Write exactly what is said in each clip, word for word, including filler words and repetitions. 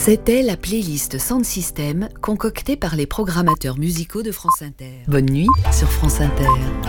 C'était la playlist Sound System concoctée par les programmateurs musicaux de France Inter. Bonne nuit sur France Inter.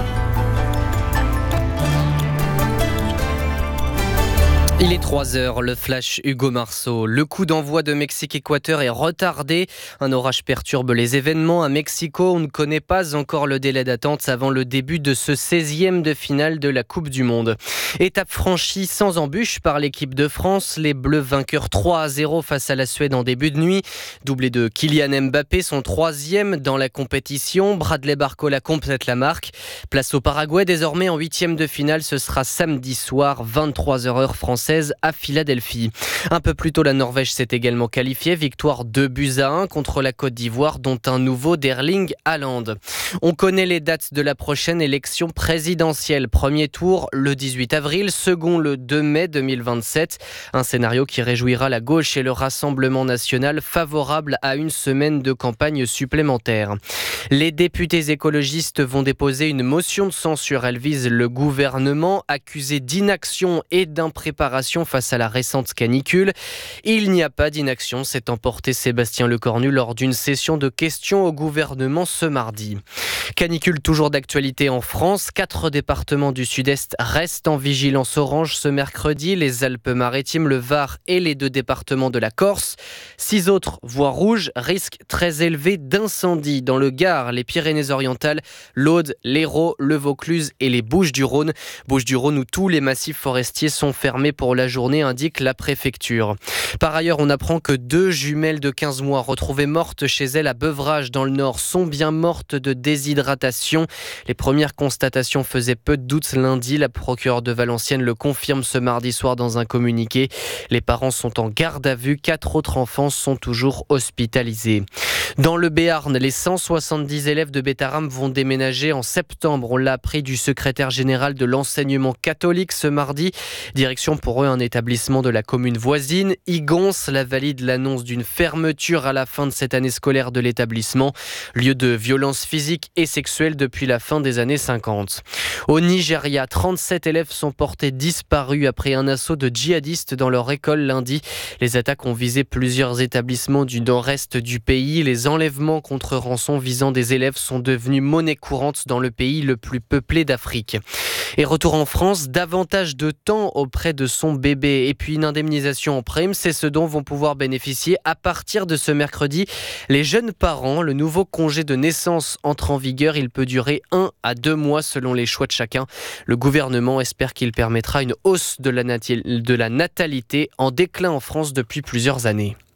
Il est trois heures, le flash Hugo Marceau. Le coup d'envoi de Mexique-Équateur est retardé. Un orage perturbe les événements. À Mexico, on ne connaît pas encore le délai d'attente avant le début de ce seizième de finale de la Coupe du Monde. Étape franchie sans embûche par l'équipe de France. Les Bleus vainqueurs trois à zéro face à la Suède en début de nuit. Doublé de Kylian Mbappé, son troisième dans la compétition. Bradley Barcola complète la marque. Place au Paraguay désormais en huitième de finale. Ce sera samedi soir, vingt-trois heures heure française à Philadelphie. Un peu plus tôt, la Norvège s'est également qualifiée. Victoire deux buts à un contre la Côte d'Ivoire, dont un nouveau d'Erling Haaland. On connaît les dates de la prochaine élection présidentielle. Premier tour le dix-huit avril, second le deux mai deux mille vingt-sept. Un scénario qui réjouira la gauche et le Rassemblement national, favorable à une semaine de campagne supplémentaire. Les députés écologistes vont déposer une motion de censure. Elle vise le gouvernement accusé d'inaction et d'impréparation face à la récente canicule. Il n'y a pas d'inaction, s'est emporté Sébastien Lecornu lors d'une session de questions au gouvernement ce mardi. Canicule toujours d'actualité en France. Quatre départements du Sud-Est restent en vigilance orange ce mercredi. Les Alpes-Maritimes, le Var et les deux départements de la Corse. Six autres voies rouges, risque très élevé d'incendie dans le Gard, les Pyrénées-Orientales, l'Aude, l'Hérault, le Vaucluse et les Bouches-du-Rhône. Bouches-du-Rhône où tous les massifs forestiers sont fermés pour la journée, indique la préfecture. Par ailleurs, on apprend que deux jumelles de quinze mois retrouvées mortes chez elles à Beuvrages dans le Nord sont bien mortes de déshydratation. Les premières constatations faisaient peu de doute lundi. La procureure de Valenciennes le confirme ce mardi soir dans un communiqué. Les parents sont en garde à vue. Quatre autres enfants sont toujours hospitalisés. Dans le Béarn, les cent soixante-dix élèves de Bétaram vont déménager en septembre. On l'a appris du secrétaire général de l'enseignement catholique ce mardi. Direction pour eux un établissement de la commune voisine. Igons, la valide l'annonce d'une fermeture à la fin de cette année scolaire de l'établissement. Lieu de violence physique et sexuelle depuis la fin des années cinquante. Au Nigeria, trente-sept élèves sont portés disparus après un assaut de djihadistes dans leur école lundi. Les attaques ont visé plusieurs établissements du nord-est du pays. Les enlèvements contre rançon visant des élèves sont devenus monnaie courante dans le pays le plus peuplé d'Afrique. Et retour en France, davantage de temps auprès de son bébé et puis une indemnisation en prime, c'est ce dont vont pouvoir bénéficier à partir de ce mercredi les jeunes parents. Le nouveau congé de naissance entre en vigueur, il peut durer un à deux mois selon les choix de chacun. Le gouvernement espère qu'il permettra une hausse de la, nat- de la natalité en déclin en France depuis plusieurs années.